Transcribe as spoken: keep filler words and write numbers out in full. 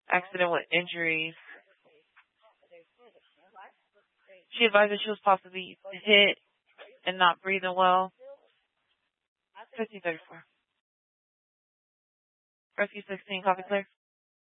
accident with injuries. She advised that she was possibly hit and not breathing well. fifteen thirty-four. Rescue sixteen, copy clear.